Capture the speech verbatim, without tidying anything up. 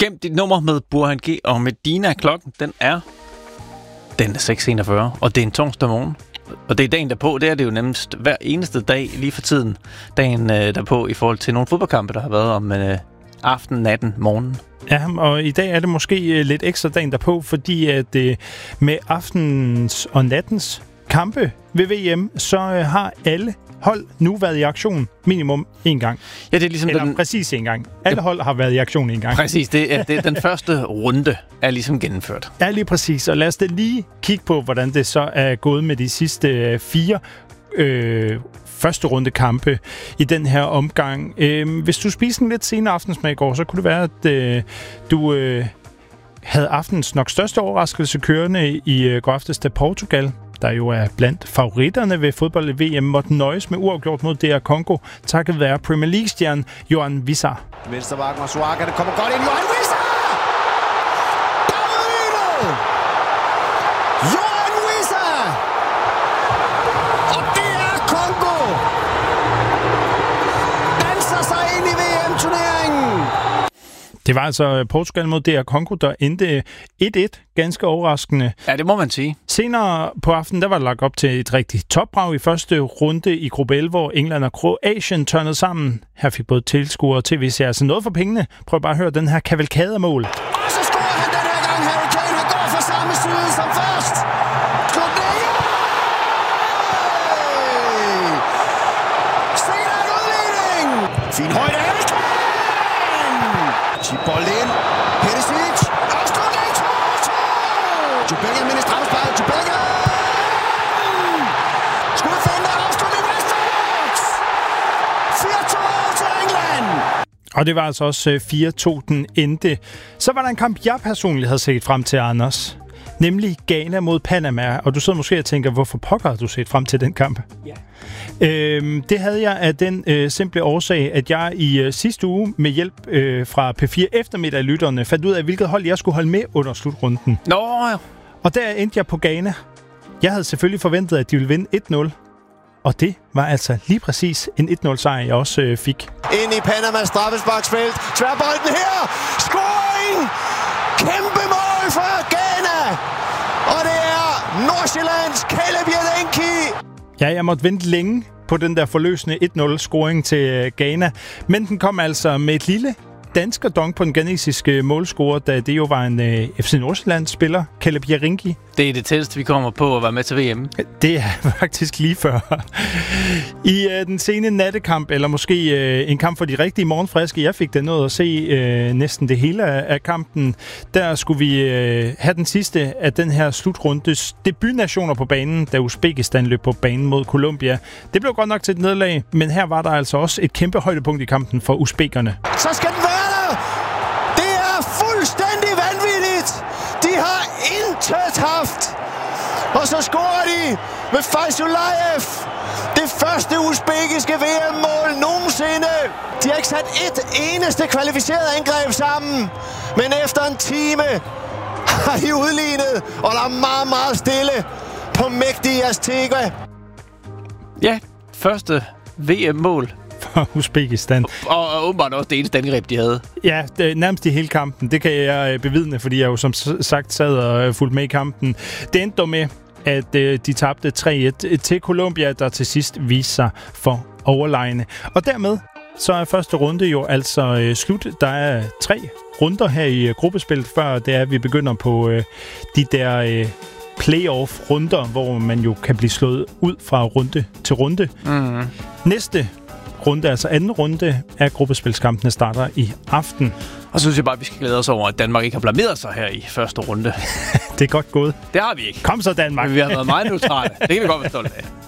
Gem dit nummer med Burhan G og Medina. Klokken, den er, den er seks enogfyrre, og det er en torsdag morgen. Og det er dagen derpå, det er det jo nemmest hver eneste dag lige for tiden. Dagen øh, derpå i forhold til nogle fodboldkampe, der har været om øh, aften, natten, morgenen. Ja, og i dag er det måske lidt ekstra dagen derpå, fordi at øh, med aftenens og nattens kampe ved V M, så øh, har alle hold nu været i aktion minimum en gang. Ja, det er ligesom Eller den... præcis en gang. Alle hold har været i aktion en gang. Præcis, det er, det er den første runde er ligesom gennemført. Ja, lige præcis. Og lad os da lige kigge på, hvordan det så er gået med de sidste fire øh, første runde kampe i den her omgang. Øh, hvis du spiser en lidt senere aftensmad i går, så kunne det være, at øh, du øh, havde aftens nok største overraskelse kørende i øh, går aftes, da Portugal, der jo er blandt favoritterne ved fodbold i V M, måtte nøjes med uafgjort mod D R Congo, takket være Premier League-stjernen Yoane Wissa. Venstre bakken og Suaga, det kommer godt ind. Yoane Wissa! David! Yoane Wissa! Og D R Congo danser sig ind i V M-turneringen. Det var altså Portugal mod D R Congo, der endte et et. Ganske overraskende. Ja, det må man sige. Senere på aftenen, der var der lagt op til et rigtigt topbrag i første runde i gruppe elleve, hvor England og Kroatien tørnede sammen. Her fik både tilskuere og tv-serier altså noget for pengene. Prøv bare at høre den her kavalkade af mål. Og så scorer han den her gang, Harry Kane. Han går fra samme side som først. Skub det i! Se der en udligning! Fin højde, Harry Kane! Chip bold ind. Perisic. Afslutning to to! Jubelga med en straffespark. Jubelga! Skud finder. Afslutning Westbrook! fire to til England! Og det var altså også fire to, den endte. Så var der en kamp, jeg personligt havde set frem til, Anders. Nemlig Ghana mod Panama. Og du sidder måske og tænker, hvorfor pokker har du set frem til den kamp? Ja. Øhm, det havde jeg af den øh, simple årsag, at jeg i øh, sidste uge med hjælp øh, fra P fire eftermiddag-lytterne fandt ud af, hvilket hold jeg skulle holde med under slutrunden. Nå, ja. Og der endte jeg på Ghana. Jeg havde selvfølgelig forventet, at de ville vinde et nul. Og det var altså lige præcis en et nul sejr, jeg også øh, fik. Ind i Panamas straffesparksfelt. Tværbolden her. Scoring! Kæmpe mål for Ghana! Og det er Nordsjællands Caleb Jadenki. Ja, jeg måtte vente længe på den der forløsende et nul scoring til øh, Ghana. Men den kom altså med et lille danskerdunk på den ghanesiske målscorer, da det jo var en øh, F C Nordsjælland-spiller, Caleb Jadenki. Det er det tætteste, vi kommer på at være med til V M. Det er faktisk lige før. I øh, den sene nattekamp, eller måske øh, en kamp for de rigtige morgenfriske, jeg fik det nået at se øh, næsten det hele af, af kampen. Der skulle vi øh, have den sidste af den her slutrundes debutnationer på banen, da Uzbekistan løb på banen mod Colombia. Det blev godt nok til et nederlag, men her var der altså også et kæmpe højdepunkt i kampen for uzbekerne. Så skal den være der! Det er fuldstændig vanvittigt! De har intet haft! Og så scorer de med Faizullayev. Det første uzbekiske V M-mål nogensinde. De har ikke sat et eneste kvalificeret angreb sammen. Men efter en time har de udlignet, og der er meget, meget stille på mægtige Azteca. Ja, første V M-mål. For Uzbekistan. Og, og åbenbart også det eneste angreb, de havde. Ja, det, nærmest i hele kampen. Det kan jeg bevidne, fordi jeg jo som sagt sad og fulgte med i kampen. Det endte dog med, at øh, de tabte tre et til Colombia, der til sidst viste sig for overlegne. Og dermed så er første runde jo altså øh, slut. Der er tre runder her i øh, gruppespillet, før det er, at vi begynder på øh, de der øh, playoff-runder, hvor man jo kan blive slået ud fra runde til runde. Mm. Næste runde, altså anden runde af gruppespilskampene, starter i aften. Og så synes jeg bare, at vi skal glæde os over, at Danmark ikke har blameret sig her i første runde. Det er godt gået. Det har vi ikke. Kom så, Danmark. Men vi har været meget neutrale. Det kan vi godt være stolte af.